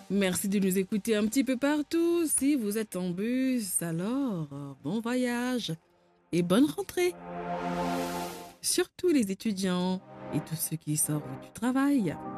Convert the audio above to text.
Merci de nous écouter un petit peu partout. Si vous êtes en bus, alors bon voyage et bonne rentrée. Surtout les étudiants et tous ceux qui sortent du travail.